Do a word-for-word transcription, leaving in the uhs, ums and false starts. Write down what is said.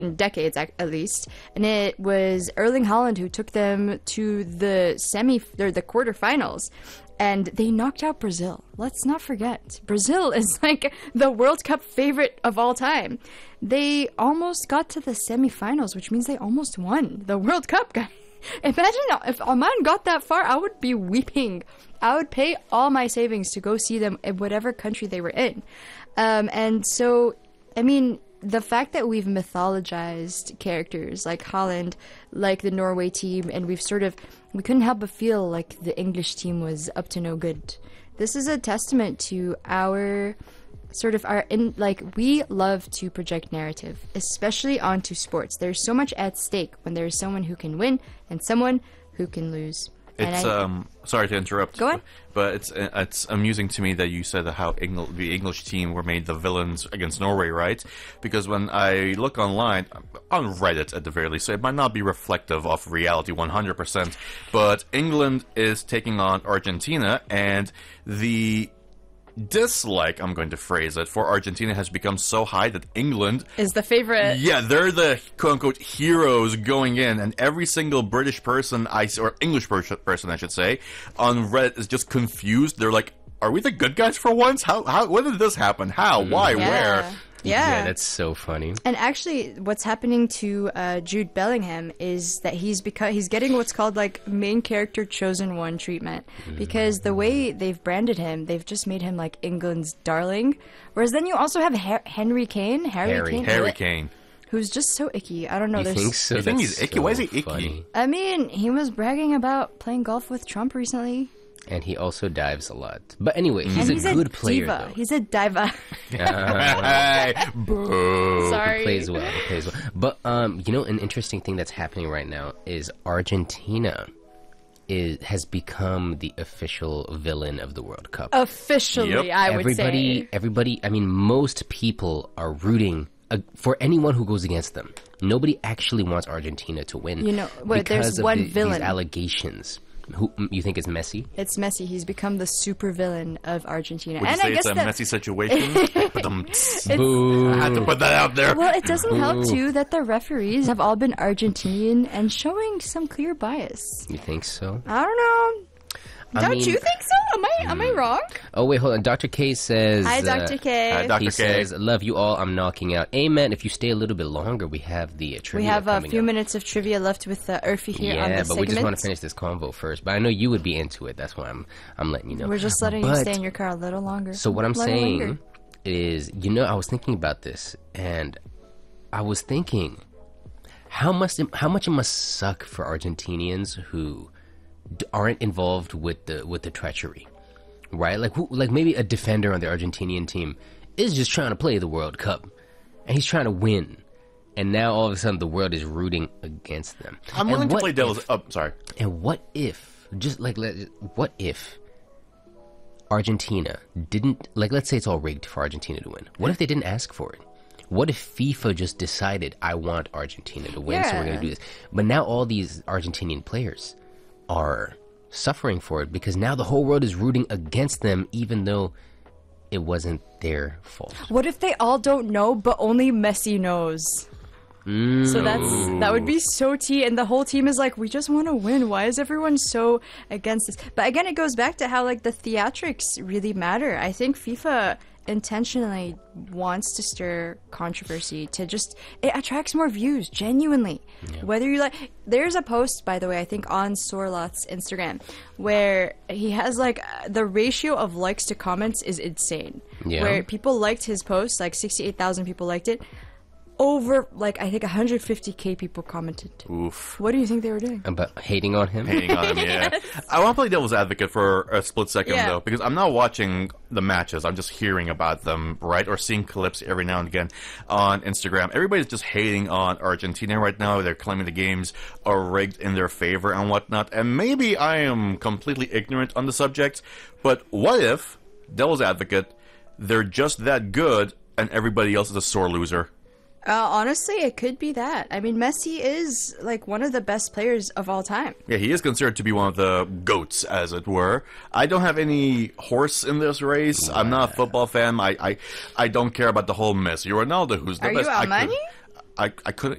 decades at least, and it was Erling Haaland who took them to the semi or the quarterfinals. And they knocked out Brazil. Let's not forget. Brazil is like the World Cup favorite of all time. They almost got to the semifinals, which means they almost won the World Cup, guys. Imagine if Oman got that far, I would be weeping. I would pay all my savings to go see them in whatever country they were in. Um, and so, I mean, the fact that we've mythologized characters like Haaland, like the Norway team, and we've sort of, we couldn't help but feel like the English team was up to no good. This is a testament to our sort of our, in like, we love to project narrative, especially onto sports. There's so much at stake when there's someone who can win and someone who can lose. It's I, um sorry to interrupt. Go on. But it's it's amusing to me that you said how Engl- the English team were made the villains against Norway, right? Because when I look online, on Reddit at the very least, so it might not be reflective of reality one hundred percent, but England is taking on Argentina, and the dislike, I'm going to phrase it, for Argentina has become so high that England is the favorite. Yeah, they're the quote-unquote heroes going in, and every single British person, I or English person, I should say, on Reddit is just confused. They're like, are we the good guys for once? How, how, when did this happen? How? Why? Yeah. Where? Yeah. yeah, that's so funny. And actually, what's happening to uh, Jude Bellingham is that he's beca- he's getting what's called like main character chosen one treatment, because the way they've branded him, they've just made him like England's darling. Whereas then you also have Her- Henry Kane, Harry, Harry. Kane, Harry Kane. who's just so icky. I don't know. You there's, think so? You think That's he's icky? so Why is he icky? funny. I mean, he was bragging about playing golf with Trump recently. And he also dives a lot. But anyway, he's, and he's a good a player, diva. though. He's a diva. Hey, boo. Sorry. He plays well. He plays well. But, um, you know, an interesting thing that's happening right now is Argentina is has become the official villain of the World Cup. Officially, Yep. I would everybody, say. Everybody, I mean, most people are rooting uh, for anyone who goes against them. Nobody actually wants Argentina to win. You know, wait, because there's of one the- villain. These allegations. Who you think is Messi? It's Messi. He's become the super villain of Argentina. Would you and say I it's guess a that, messy situation? But, um, Boo. I had to put that out there. well, it doesn't help too that the referees have all been Argentinian and showing some clear bias. You think so? I don't know. I Don't mean- you think so? Am I am I wrong? Oh, wait, hold on. Doctor K says... Hi, uh, Doctor K. Hi, Doctor He K. says, love you all, I'm knocking out. Amen. If you stay a little bit longer, we have the uh, We trivia have a coming few up. minutes of trivia left with uh, Urfi here on Yeah, this but segment. we just want to finish this convo first. But I know you would be into it. That's why I'm I'm letting you know. We're just letting you But- stay in your car a little longer. So what I'm Let it saying linger. is, you know, I was thinking about this, and I was thinking, how much how much it must suck for Argentinians who d- aren't involved with the with the treachery, right? Like who, like maybe a defender on the Argentinian team is just trying to play the World Cup, and he's trying to win, and now all of a sudden the world is rooting against them. I'm And willing to what play devil's... if- Oh, sorry. and what if, just like, let, what if Argentina didn't, like, let's say it's all rigged for Argentina to win. What if they didn't ask for it? What if FIFA just decided, I want Argentina to win, so we're going Yeah. to do this? But now all these Argentinian players are suffering for it because now the whole world is rooting against them, even though it wasn't their fault. What if they all don't know, but only Messi knows? So that's that would be so tea, and the whole team is like, we just want to win. Why is everyone so against this? But again, it goes back to how like the theatrics really matter. I think FIFA intentionally wants to stir controversy to just it attracts more views genuinely. Whether you like, there's a post, by the way, I think on Sorlot's Instagram, where he has like the ratio of likes to comments is insane. Yeah. Where people liked his post, like sixty-eight thousand people liked it. Over, like, I think one hundred fifty k people commented. Oof. What do you think they were doing? About hating on him? Hating on him, yeah. I want to play devil's advocate for a split second, Yeah. though, because I'm not watching the matches. I'm just hearing about them, right? Or seeing clips every now and again on Instagram. Everybody's just hating on Argentina right now. They're claiming the games are rigged in their favor and whatnot. And maybe I am completely ignorant on the subject, but what if, devil's advocate, they're just that good and everybody else is a sore loser? Uh, honestly, it could be that. I mean, Messi is, like, one of the best players of all time. Yeah, he is considered to be one of the GOATs, as it were. I don't have any horse in this race. I'm not a football fan. I, I, I don't care about the whole Messi Ronaldo. Who's the Are best? you I Armani? could- I, I couldn't.